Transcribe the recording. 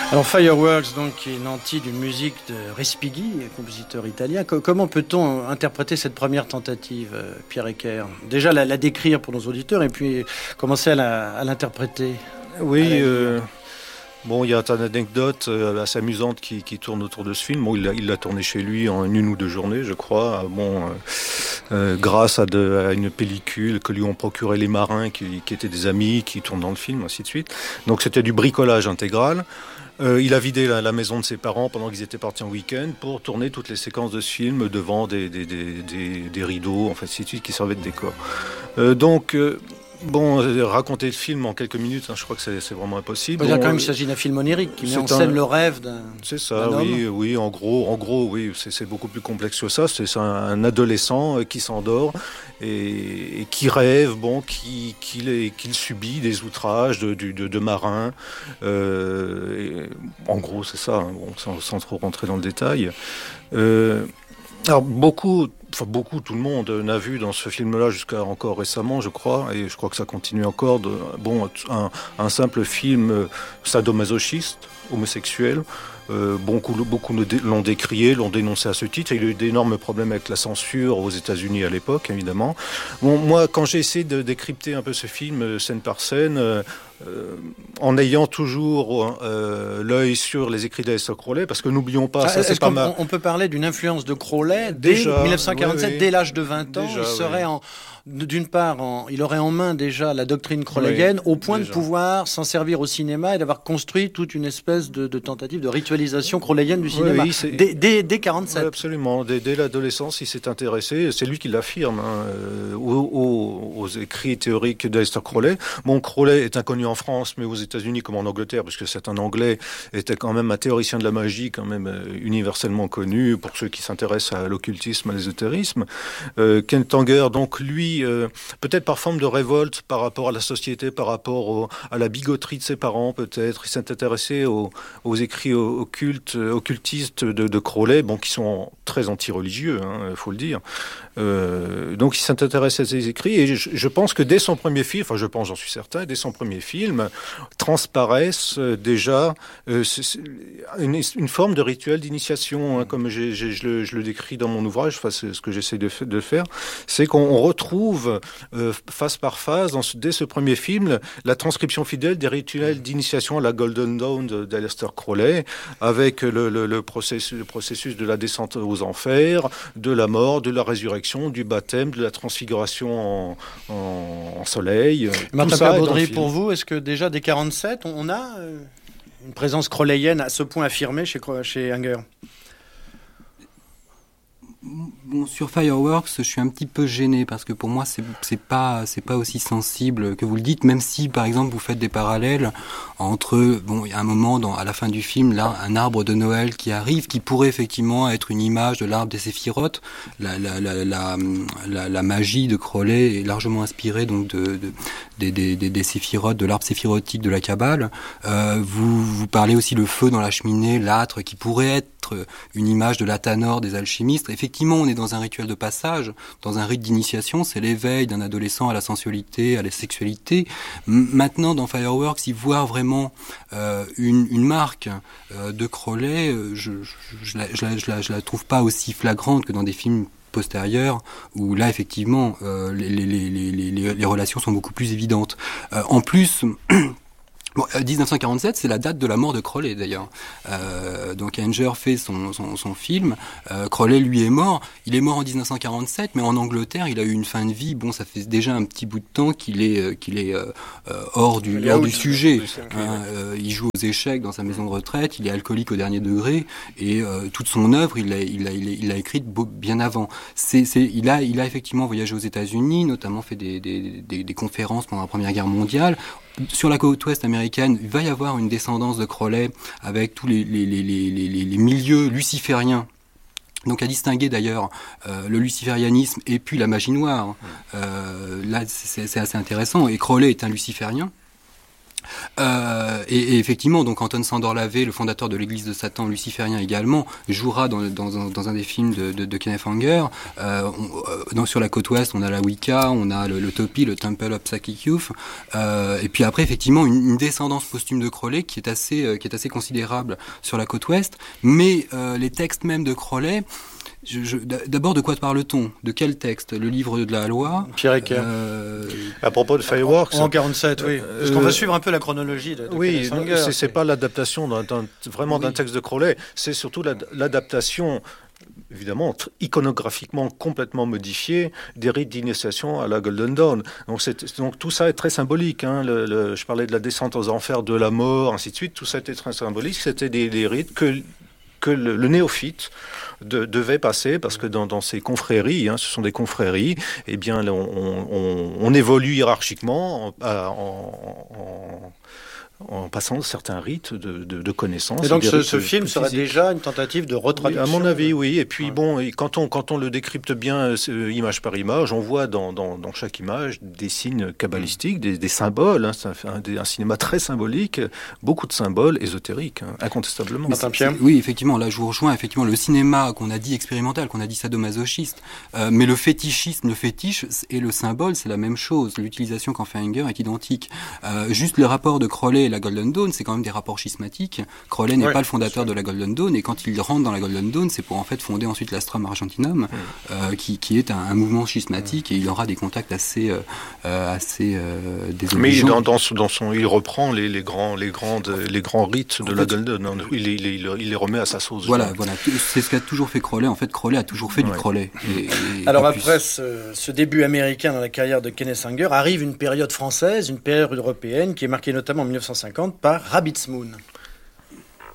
Alors Fireworks, donc, qui est nanti d'une musique de Respighi, compositeur italien. Comment peut-on interpréter cette première tentative, Pierre Ecker? Déjà la décrire pour nos auditeurs et puis commencer à l'interpréter. Oui, bon, il y a une anecdote assez amusante qui tourne autour de ce film. Bon, il l'a tourné chez lui en 1 ou 2 journées, je crois. Grâce à une pellicule que lui ont procuré les marins qui étaient des amis, qui tournent dans le film, ainsi de suite. Donc c'était du bricolage intégral. Il a vidé la maison de ses parents pendant qu'ils étaient partis en week-end pour tourner toutes les séquences de ce film devant des rideaux, en fait, ainsi de suite, qui servaient de décor. Bon, raconter le film en quelques minutes, je crois que c'est vraiment impossible. Il quand même, il s'agit d'un film onirique qui met en scène le rêve d'un. C'est ça, oui, en gros, oui, c'est beaucoup plus complexe que ça. C'est un adolescent qui s'endort et qui rêve, qu'il subit des outrages de marins. En gros, c'est ça, sans trop rentrer dans le détail. Alors tout le monde n'a vu dans ce film-là jusqu'à encore récemment, je crois, et je crois que ça continue encore, un simple film sadomasochiste, homosexuel. Beaucoup l'ont décrié, l'ont dénoncé à ce titre. Il y a eu d'énormes problèmes avec la censure aux États-Unis à l'époque, évidemment. Bon, moi, quand j'ai essayé de décrypter un peu ce film, scène par scène, en ayant toujours l'œil sur les écrits d'Aleister Crowley, parce que n'oublions pas, c'est pas mal. On peut parler d'une influence de Crowley dès 1947, oui. Dès l'âge de 20 ans, il serait d'une part, il aurait en main déjà la doctrine crowleyenne, au point de pouvoir s'en servir au cinéma et d'avoir construit toute une espèce de tentative de ritualisation crowleyenne du cinéma. Dès 47. Oui, absolument. Dès l'adolescence, il s'est intéressé, c'est lui qui l'affirme, aux écrits théoriques d'Aleister Crowley. Bon, Crowley est inconnu en France, mais aux États-Unis comme en Angleterre, puisque c'est un Anglais, était quand même un théoricien de la magie, quand même universellement connu pour ceux qui s'intéressent à l'occultisme, à l'ésotérisme. Kent Anger, donc lui, peut-être par forme de révolte par rapport à la société, par rapport à la bigoterie de ses parents, peut-être. Il s'est intéressé aux écrits occultistes de Crowley, qui sont très anti-religieux, faut le dire. Donc il s'est intéressé à ces écrits, et je pense que dès son premier film, j'en suis certain, dès son premier film, transparaissent déjà une forme de rituel d'initiation, comme je le décris dans mon ouvrage, c'est ce que j'essaie de faire, c'est qu'on retrouve phase par phase, dès ce premier film, la transcription fidèle des rituels d'initiation à la Golden Dawn d'Aleister Crowley, avec le processus de la descente aux enfers, de la mort, de la résurrection, du baptême, de la transfiguration en soleil. Martin Baudry, pour vous, est-ce que déjà dès 47, on a une présence crowleyenne à ce point affirmée chez Anger? Bon, sur Fireworks, je suis un petit peu gêné parce que pour moi, c'est pas aussi sensible que vous le dites, même si, par exemple, vous faites des parallèles entre, il y a un moment à la fin du film, là, un arbre de Noël qui arrive, qui pourrait effectivement être une image de l'arbre des Séphirotes. La magie de Crowley est largement inspirée donc des Séphirotes, de l'arbre séphirotique de la Kabbale. Vous parlez aussi le feu dans la cheminée, l'âtre, qui pourrait être une image de l'Athanor des alchimistes. Effectivement, on est dans un rituel de passage, dans un rite d'initiation, c'est l'éveil d'un adolescent à la sensualité, à la sexualité. Maintenant, dans Fireworks, y voir vraiment une marque de Crowley, je la trouve pas aussi flagrante que dans des films postérieurs, où là, effectivement, les relations sont beaucoup plus évidentes. En plus... 1947, c'est la date de la mort de Crowley, d'ailleurs. Donc Anger fait son film. Crowley, lui, est mort. Il est mort en 1947, mais en Angleterre, il a eu une fin de vie. Bon, ça fait déjà un petit bout de temps qu'il est hors du sujet. Il joue aux échecs dans sa maison de retraite. Il est alcoolique au dernier degré, et toute son œuvre, il l'a écrite bien avant. Il a effectivement voyagé aux États-Unis, notamment fait des conférences pendant la Première Guerre mondiale. Sur la côte ouest américaine, il va y avoir une descendance de Crowley avec tous les milieux lucifériens. Donc à distinguer d'ailleurs le luciférianisme et puis la magie noire. Là, c'est assez intéressant. Et Crowley est un luciférien. Et effectivement, donc Anton Szandor-Lavey, le fondateur de l'Église de Satan luciférien également, jouera dans un des films de Kenneth Anger. Sur la côte ouest, on a la Wicca, on a le Topi, le Temple of Psychic Youth. Et puis après, effectivement, une descendance posthume de Crowley qui est assez considérable sur la côte ouest. Mais les textes même de Crowley, d'abord, de quoi parle-t-on? De quel texte? Le livre de la loi? Pierre Ecquer. À propos de Fireworks. En 47, oui. Parce qu'on va suivre un peu la chronologie de oui, Sanger. C'est pas l'adaptation d'un texte de Crowley, c'est surtout l'adaptation, évidemment, iconographiquement complètement modifié des rites d'initiation à la Golden Dawn. Donc tout ça est très symbolique. Hein. Je parlais de la descente aux enfers, de la mort, ainsi de suite. Tout ça était très symbolique. C'était des rites que le néophyte devait passer, parce que dans ces confréries, ce sont des confréries, eh bien on évolue hiérarchiquement en passant certains rites de connaissances. Et donc ce film serait déjà une tentative de retraduction? À mon avis, oui. Et puis quand on le décrypte bien, image par image, on voit dans chaque image des signes kabbalistiques, des symboles. C'est un cinéma très symbolique, beaucoup de symboles ésotériques, incontestablement. Oui, effectivement, là je vous rejoins. Effectivement, le cinéma qu'on a dit expérimental, qu'on a dit sadomasochiste, mais le fétiche et le symbole, c'est la même chose. L'utilisation qu'en fait Anger est identique. Juste le rapport de Crowley et la Golden Dawn, c'est quand même des rapports schismatiques. Crowley n'est pas le fondateur de la Golden Dawn, et quand il rentre dans la Golden Dawn, c'est pour en fait fonder ensuite l'Astrum Argentinum, qui est un mouvement schismatique, et il aura des contacts assez désobligeants. Mais il reprend les grands rites de la Golden Dawn. Il les remet à sa sauce. Voilà, c'est ce qu'a toujours fait Crowley. En fait, Crowley a toujours fait du Crowley. Alors après ce début américain dans la carrière de Kenneth Anger, arrive une période française, une période européenne, qui est marquée notamment en 1950 par Rabbit's Moon.